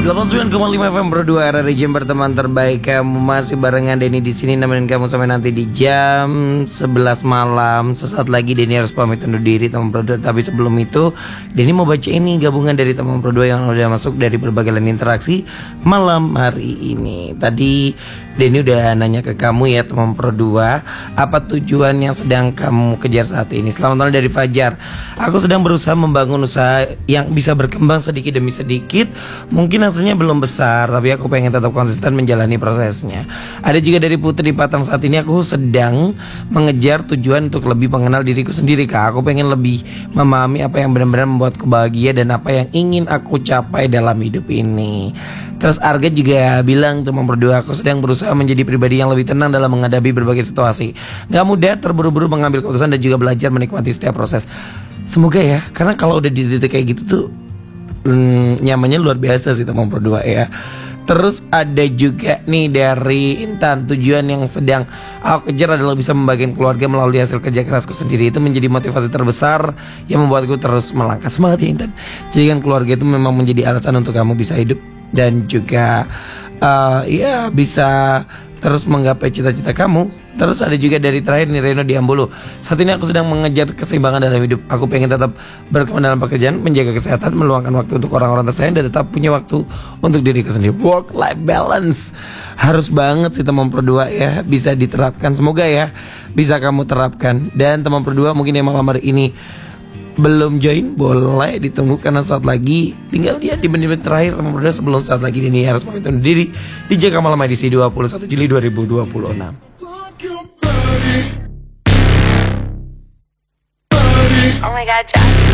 89,5 FM Pro 2 RRI Jember, teman terbaik kamu. Masih barengan Denny di sini nemenin kamu sampai nanti di jam 11 malam. Sesaat lagi Denny harus pamit undur diri teman Pro 2. Tapi sebelum itu Denny mau baca ini gabungan dari teman Pro 2 yang udah masuk dari berbagai lain interaksi malam hari ini. Tadi Denny udah nanya ke kamu ya teman Pro 2, apa tujuan yang sedang kamu kejar saat ini? Selamat malam dari Fajar. Aku sedang berusaha membangun usaha yang bisa berkembang sedikit demi sedikit. Mungkin hasilnya belum besar, tapi aku pengen tetap konsisten menjalani prosesnya. Ada juga dari Putri Patang, saat ini aku sedang mengejar tujuan untuk lebih mengenal diriku sendiri, Kak. Aku pengen lebih memahami apa yang benar-benar membuatku bahagia dan apa yang ingin aku capai dalam hidup ini. Terus Arga juga bilang teman berdua, aku sedang berusaha menjadi pribadi yang lebih tenang dalam menghadapi berbagai situasi. Gak mudah terburu-buru mengambil keputusan dan juga belajar menikmati setiap proses. Semoga ya, karena kalau udah di titik kayak gitu tuh nyamannya luar biasa sih teman berdua ya. Terus ada juga nih dari Intan, tujuan yang sedang aku kejar adalah bisa membagikan keluarga melalui hasil kerja kerasku sendiri. Itu menjadi motivasi terbesar yang membuatku terus melangkah. Semangat ya Intan. Jadikan keluarga itu memang menjadi alasan untuk kamu bisa hidup dan juga ya bisa terus menggapai cita-cita kamu. Terus ada juga dari terakhir nih Reno di Ambulu. Saat ini aku sedang mengejar keseimbangan dalam hidup. Aku pengen tetap berkembang dalam pekerjaan, menjaga kesehatan, meluangkan waktu untuk orang-orang tersayang, dan tetap punya waktu untuk diriku sendiri. Work life balance harus banget sih teman berdua ya, bisa diterapkan. Semoga ya bisa kamu terapkan. Dan teman berdua mungkin yang malam hari ini belum join, boleh ditunggu karena saat lagi tinggal dia di menit-menit terakhir teman berdua sebelum saat lagi ini harus pamit undur diri di Jaga Malam edisi 21 Juli 2026. Oh my god, Josh.